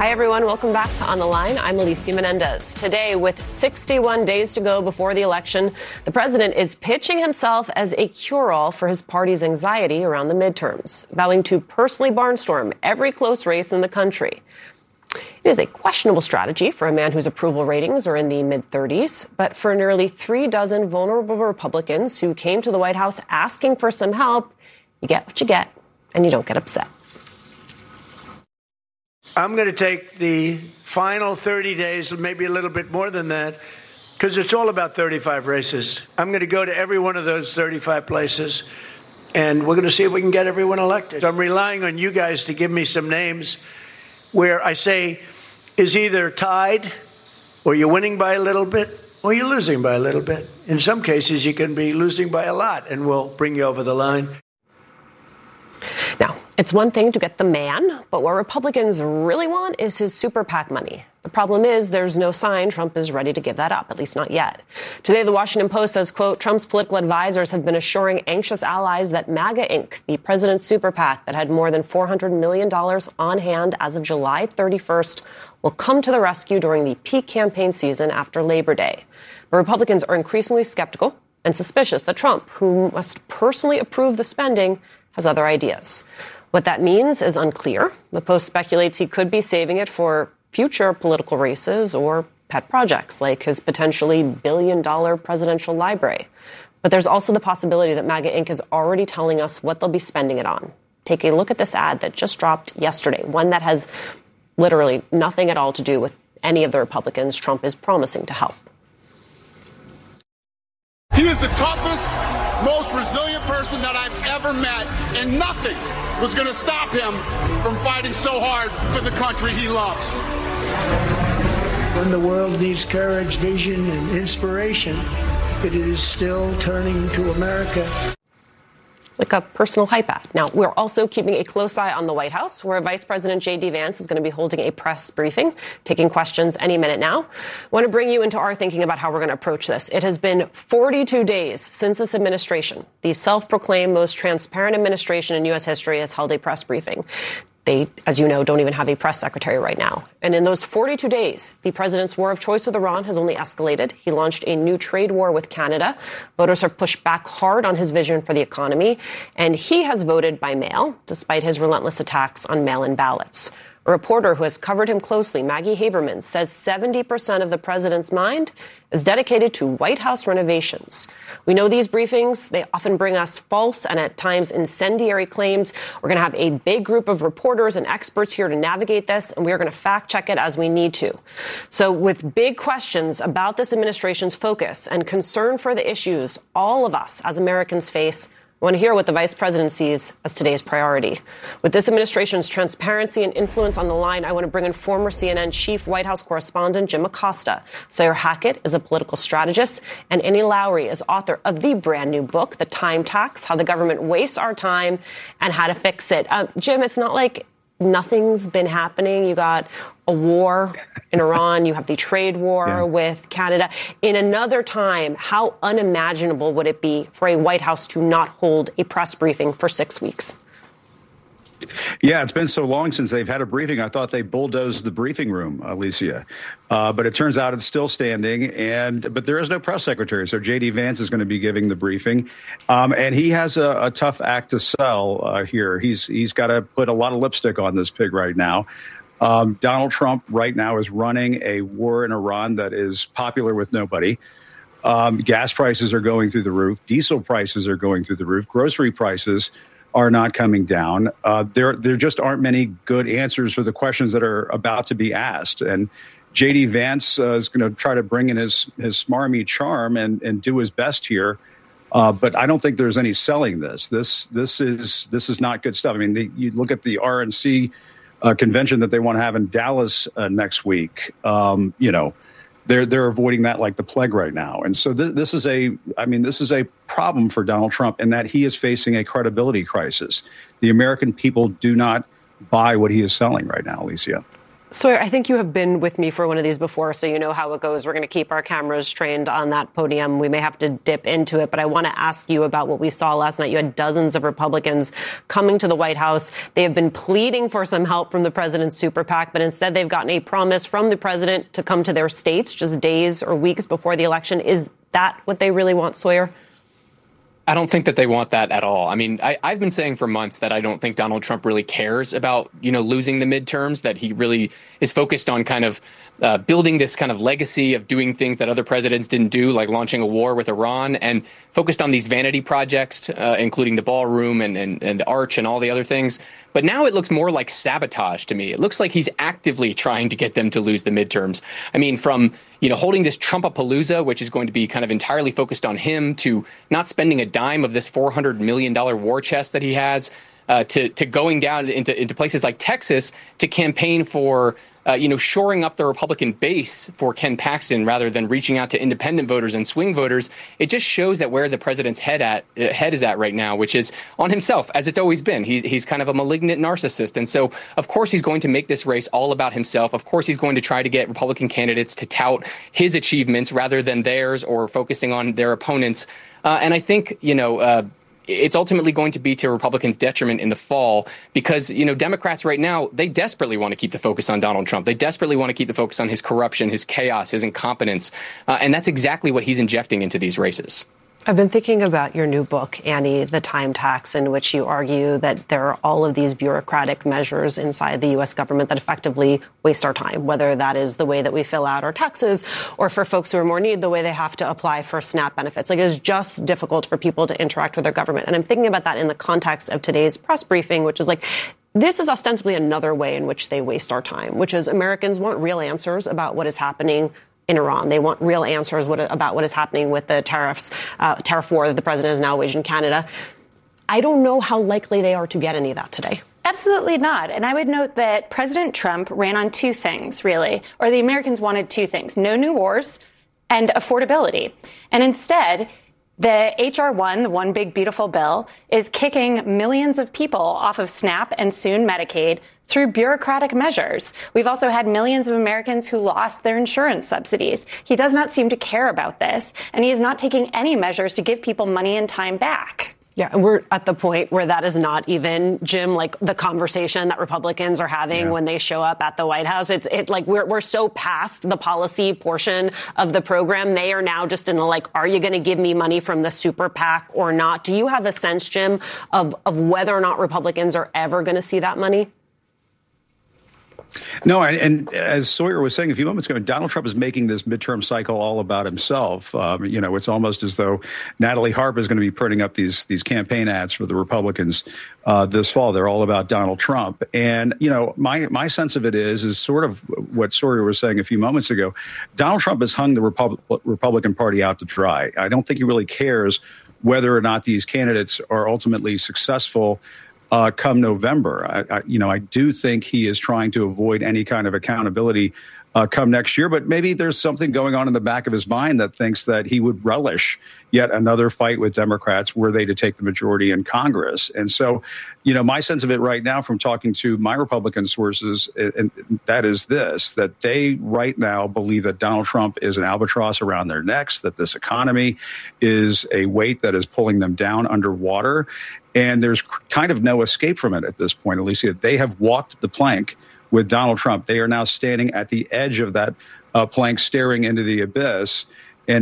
Hi, everyone. Welcome back to On the Line. I'm Alicia Menendez. Today, with 61 days to go before the election, the president is pitching himself as a cure-all for his party's anxiety around the midterms, vowing to personally barnstorm every close race in the country. It is a questionable strategy for a man whose approval ratings are in the mid-30s, but for nearly 36 vulnerable Republicans who came to the White House asking for some help, you get what you get, and you don't get upset. I'm going to take the final 30 days, maybe a little bit more than that, because it's all about 35 races. I'm going to go to every one of those 35 places, and we're going to see if we can get everyone elected. I'm relying on you guys to give me some names where I say is either tied, or you're winning by a little bit, or you're losing by a little bit. In some cases, you can be losing by a lot, and we'll bring you over the line. Now, it's one thing to get the man, but what Republicans really want is his super PAC money. The problem is there's no sign Trump is ready to give that up, at least not yet. Today, the Washington Post says, quote, Trump's political advisors have been assuring anxious allies that MAGA Inc., the president's super PAC that had more than $400 million on hand as of July 31st, will come to the rescue during the peak campaign season after Labor Day. But Republicans are increasingly skeptical and suspicious that Trump, who must personally approve the spending, has other ideas. What that means is unclear. The Post speculates he could be saving it for future political races or pet projects like his potentially billion-dollar presidential library. But there's also the possibility that MAGA Inc. is already telling us what they'll be spending it on. Take a look at this ad that just dropped yesterday, one that has literally nothing at all to do with any of the Republicans Trump is promising to help. He is the toughest, most resilient person that I've ever met, and nothing was going to stop him from fighting so hard for the country he loves. When the world needs courage, vision, and inspiration, it is still turning to America. Like a personal hype ad. Now, we're also keeping a close eye on the White House, where Vice President J.D. Vance is going to be holding a press briefing, taking questions any minute now. I want to bring you into our thinking about how we're going to approach this. It has been 42 days since this administration, the self-proclaimed most transparent administration in U.S. history, has held a press briefing. They, as you know, don't even have a press secretary right now. And in those 42 days, the president's war of choice with Iran has only escalated. He launched a new trade war with Canada. Voters have pushed back hard on his vision for the economy. And he has voted by mail, despite his relentless attacks on mail-in ballots. A reporter who has covered him closely, Maggie Haberman, says 70% of the president's mind is dedicated to White House renovations. We know these briefings, they often bring us false and at times incendiary claims. We're going to have a big group of reporters and experts here to navigate this, and we are going to fact check it as we need to. So with big questions about this administration's focus and concern for the issues all of us as Americans face, I want to hear what the vice president sees as today's priority. With this administration's transparency and influence on the line, I want to bring in former CNN chief White House correspondent Jim Acosta. Sayre Hackett is a political strategist, and Annie Lowrey is author of the brand new book, The Time Tax, How the Government Wastes Our Time and How to Fix It. Jim, it's not like nothing's been happening. You got a war in Iran. You have the trade war with Canada. In another time, how unimaginable would it be for a White House to not hold a press briefing for 6 weeks? Yeah, it's been so long since they've had a briefing. I thought they bulldozed the briefing room, Alicia. But it turns out it's still standing. But there is no press secretary. So J.D. Vance is going to be giving the briefing. And he has a tough act to sell here. He's got to put a lot of lipstick on this pig right now. Donald Trump right now is running a war in Iran that is popular with nobody. Gas prices are going through the roof. Diesel prices are going through the roof. Grocery prices are not coming down. There just aren't many good answers for the questions that are about to be asked. And J.D. Vance is going to try to bring in his smarmy charm and do his best here. But I don't think there's any selling this. This is not good stuff. I mean, you look at the RNC convention that they want to have in Dallas next week. They're avoiding that like the plague right now. And so this is a problem for Donald Trump in that he is facing a credibility crisis. The American people do not buy what he is selling right now, Alicia. Sawyer, I think you have been with me for one of these before, so you know how it goes. We're going to keep our cameras trained on that podium. We may have to dip into it, but I want to ask you about what we saw last night. You had dozens of Republicans coming to the White House. They have been pleading for some help from the president's super PAC, but instead they've gotten a promise from the president to come to their states just days or weeks before the election. Is that what they really want, Sawyer? I don't think that they want that at all. I mean, I've been saying for months that I don't think Donald Trump really cares about, losing the midterms, that he really is focused on kind of building this kind of legacy of doing things that other presidents didn't do, like launching a war with Iran, and focused on these vanity projects, including the ballroom and the arch and all the other things. But now it looks more like sabotage to me. It looks like he's actively trying to get them to lose the midterms. I mean, from holding this Trumpapalooza, which is going to be kind of entirely focused on him, to not spending a dime of this $400 million war chest that he has, to going down into places like Texas to campaign for shoring up the Republican base for Ken Paxton rather than reaching out to independent voters and swing voters. It just shows that where the president's head is at right now, which is on himself, as it's always been. He's kind of a malignant narcissist. And so, of course, he's going to make this race all about himself. Of course, he's going to try to get Republican candidates to tout his achievements rather than theirs or focusing on their opponents. And I think, it's ultimately going to be to Republicans' detriment in the fall because, Democrats right now, they desperately want to keep the focus on Donald Trump. They desperately want to keep the focus on his corruption, his chaos, his incompetence. And that's exactly what he's injecting into these races. I've been thinking about your new book, Annie, The Time Tax, in which you argue that there are all of these bureaucratic measures inside the U.S. government that effectively waste our time, whether that is the way that we fill out our taxes or for folks who are more in need, the way they have to apply for SNAP benefits. Like, it is just difficult for people to interact with their government. And I'm thinking about that in the context of today's press briefing, which is like, this is ostensibly another way in which they waste our time, which is Americans want real answers about what is happening in Iran. They want real answers about what is happening with the tariff war that the president has now waged in Canada. I don't know how likely they are to get any of that today. Absolutely not. And I would note that President Trump ran on two things, really, or the Americans wanted two things: no new wars and affordability. And instead, the H.R. 1, the One Big Beautiful Bill, is kicking millions of people off of SNAP and soon Medicaid through bureaucratic measures. We've also had millions of Americans who lost their insurance subsidies. He does not seem to care about this, and he is not taking any measures to give people money and time back. Yeah, and we're at the point where that is not even, Jim, like the conversation that Republicans are having when they show up at the White House. It's like we're so past the policy portion of the program. They are now just in the like, are you going to give me money from the super PAC or not? Do you have a sense, Jim, of whether or not Republicans are ever going to see that money? No, and as Sawyer was saying a few moments ago, Donald Trump is making this midterm cycle all about himself. It's almost as though Natalie Harper is going to be printing up these campaign ads for the Republicans this fall. They're all about Donald Trump. And, my sense of it is sort of what Sawyer was saying a few moments ago. Donald Trump has hung the Republican Party out to dry. I don't think he really cares whether or not these candidates are ultimately successful come November. I do think he is trying to avoid any kind of accountability come next year, but maybe there's something going on in the back of his mind that thinks that he would relish yet another fight with Democrats were they to take the majority in Congress. And so, my sense of it right now from talking to my Republican sources, and that is this, that they right now believe that Donald Trump is an albatross around their necks, that this economy is a weight that is pulling them down underwater. And there's kind of no escape from it at this point, Alicia. They have walked the plank with Donald Trump. They are now standing at the edge of that plank, staring into the abyss.